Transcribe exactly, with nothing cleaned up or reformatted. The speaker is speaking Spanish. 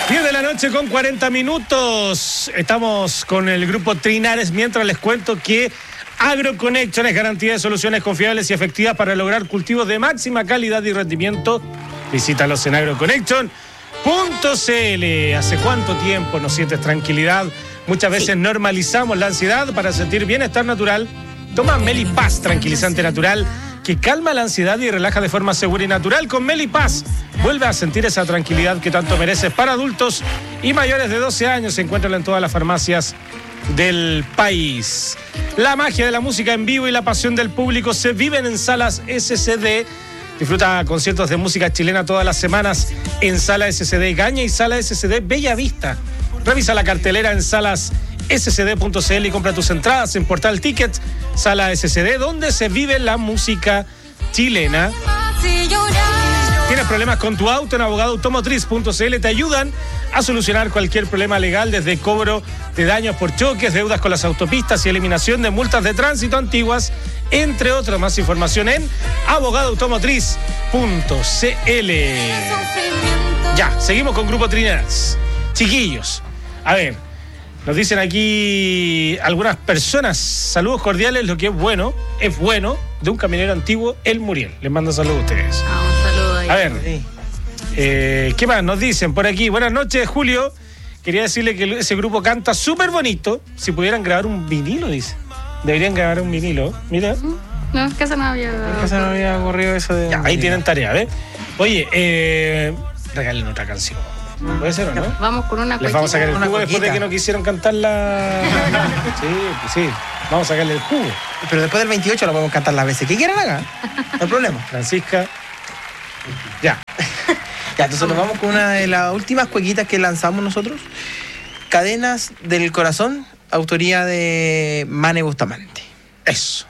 diez de la noche con cuarenta minutos. Estamos con el grupo Trinares, mientras les cuento que AgroConnection es garantía de soluciones confiables y efectivas para lograr cultivos de máxima calidad y rendimiento. Visítalos en agroconnection punto c l. ¿Hace cuánto tiempo no sientes tranquilidad? Muchas veces sí. normalizamos la ansiedad para sentir bienestar natural. Toma Melipaz, tranquilizante natural que calma la ansiedad y relaja de forma segura y natural. Con Melipaz vuelve a sentir esa tranquilidad que tanto mereces. Para adultos y mayores de doce años, se encuentran en todas las farmacias del país. La magia de la música en vivo y la pasión del público se viven en Salas S C D. Disfruta conciertos de música chilena todas las semanas en Sala S C D Gaña y Sala S C D Bella Vista. Revisa la cartelera en salas s c d punto c l y compra tus entradas en Portal Tickets. Sala S C D, donde se vive la música chilena. ¿Tienes problemas con tu auto? En abogado automotriz punto c l te ayudan a solucionar cualquier problema legal, desde cobro de daños por choques, deudas con las autopistas y eliminación de multas de tránsito antiguas, entre otros. Más información en abogado automotriz punto c l. Ya, seguimos con Grupo Trinares. Chiquillos, a ver, nos dicen aquí algunas personas, saludos cordiales, lo que es bueno, es bueno, de un camionero antiguo, el Muriel. Les mando saludos a ustedes. Ah, un saludo ahí. A ver, eh, ¿qué más nos dicen por aquí? Buenas noches, Julio. Quería decirle que ese grupo canta súper bonito. Si pudieran grabar un vinilo, dice. Deberían grabar un vinilo. Mira. No, es que se no había... Es que se no había ocurrido eso de... Ya, ahí tienen tarea, ¿ves? Oye, eh, regalen otra canción. ¿Puede ser o no? Vamos con una Les vamos a sacar el una jugo coquita. después de que no quisieron cantar la... Sí, pues sí. Vamos a sacarle el jugo. Pero después del veintiocho lo podemos cantar las veces que quieran acá. No hay problema. Francisca. Ya. Ya, entonces nos vamos con una de las últimas cuequitas que lanzamos nosotros. Cadenas del Corazón, autoría de Mane Bustamante. Eso.